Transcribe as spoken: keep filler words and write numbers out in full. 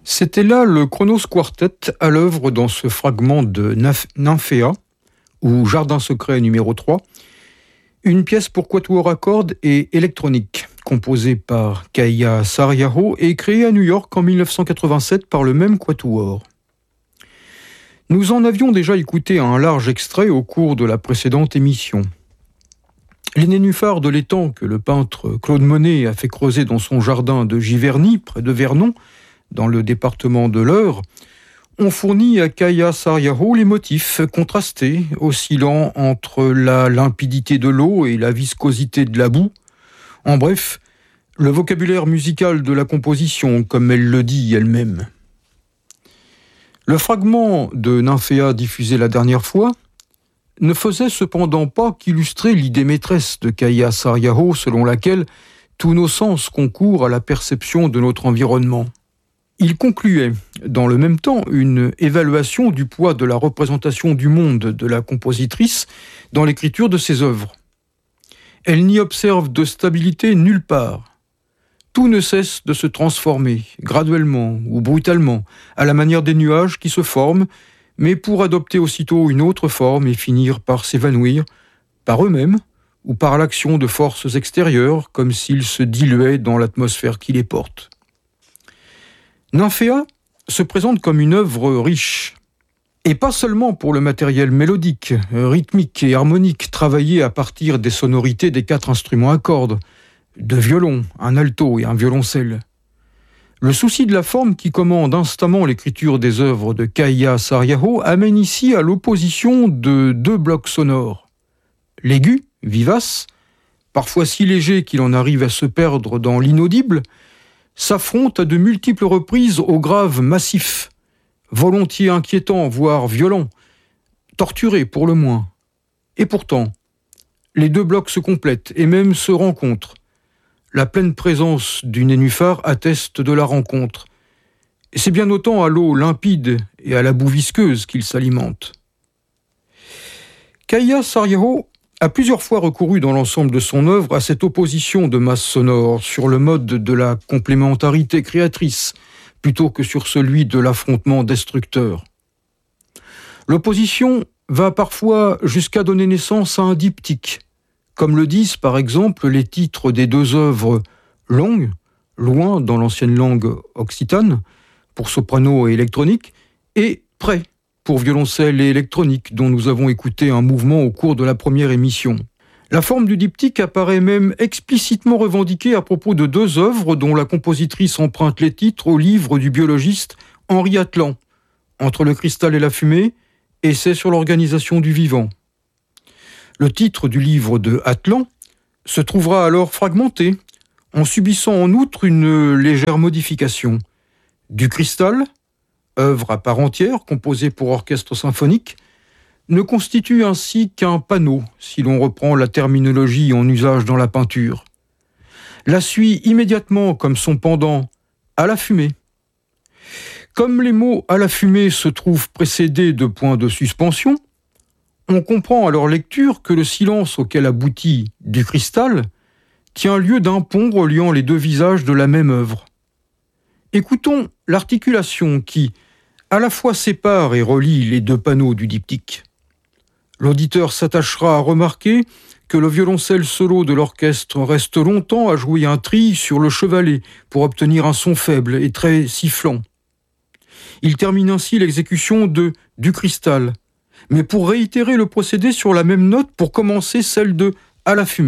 C'était là le Kronos Quartet à l'œuvre dans ce fragment de Nymphéa, ou Jardin secret numéro trois, une pièce pour quatuor à cordes et électronique, composée par Kaija Saariaho et créée à New York en mille neuf cent quatre-vingt-sept par le même quatuor. Nous en avions déjà écouté un large extrait au cours de la précédente émission. Les nénuphars de l'étang que le peintre Claude Monet a fait creuser dans son jardin de Giverny, près de Vernon, dans le département de l'Eure, ont fourni à Kaija Saariaho les motifs contrastés, oscillant entre la limpidité de l'eau et la viscosité de la boue. En bref, le vocabulaire musical de la composition, comme elle le dit elle-même. Le fragment de Nymphéa diffusé la dernière fois ne faisait cependant pas qu'illustrer l'idée maîtresse de Kaija Saariaho selon laquelle tous nos sens concourent à la perception de notre environnement. Il concluait, dans le même temps, une évaluation du poids de la représentation du monde de la compositrice dans l'écriture de ses œuvres. Elle n'y observe de stabilité nulle part. Tout ne cesse de se transformer, graduellement ou brutalement, à la manière des nuages qui se forment, mais pour adopter aussitôt une autre forme et finir par s'évanouir, par eux-mêmes ou par l'action de forces extérieures, comme s'ils se diluaient dans l'atmosphère qui les porte. Nymphéa se présente comme une œuvre riche, et pas seulement pour le matériel mélodique, rythmique et harmonique travaillé à partir des sonorités des quatre instruments à cordes, deux violons, un alto et un violoncelle. Le souci de la forme qui commande instamment l'écriture des œuvres de Kaija Saariaho amène ici à l'opposition de deux blocs sonores. L'aigu, vivace, parfois si léger qu'il en arrive à se perdre dans l'inaudible, s'affronte à de multiples reprises au grave massif, volontiers inquiétant, voire violent, torturé pour le moins. Et pourtant, les deux blocs se complètent et même se rencontrent. La pleine présence du nénuphar atteste de la rencontre. Et c'est bien autant à l'eau limpide et à la boue visqueuse qu'il s'alimente. Kaija Saariaho a plusieurs fois recouru dans l'ensemble de son œuvre à cette opposition de masse sonore sur le mode de la complémentarité créatrice, plutôt que sur celui de l'affrontement destructeur. L'opposition va parfois jusqu'à donner naissance à un diptyque, comme le disent par exemple les titres des deux œuvres longues, loin dans l'ancienne langue occitane, pour soprano et électronique, et près pour violoncelle et électronique, dont nous avons écouté un mouvement au cours de la première émission. La forme du diptyque apparaît même explicitement revendiquée à propos de deux œuvres dont la compositrice emprunte les titres au livre du biologiste Henri Atlan, Entre le cristal et la fumée, Essai sur l'organisation du vivant. Le titre du livre de Atlan se trouvera alors fragmenté, en subissant en outre une légère modification. Du cristal, œuvre à part entière composée pour orchestre symphonique, ne constitue ainsi qu'un panneau, si l'on reprend la terminologie en usage dans la peinture. La suit immédiatement comme son pendant à la fumée. Comme les mots à la fumée se trouvent précédés de points de suspension, on comprend à leur lecture que le silence auquel aboutit du cristal tient lieu d'un pont reliant les deux visages de la même œuvre. Écoutons l'articulation qui, à la fois sépare et relie les deux panneaux du diptyque. L'auditeur s'attachera à remarquer que le violoncelle solo de l'orchestre reste longtemps à jouer un tri sur le chevalet pour obtenir un son faible et très sifflant. Il termine ainsi l'exécution de « du cristal », mais pour réitérer le procédé sur la même note pour commencer celle de « à la fumée ».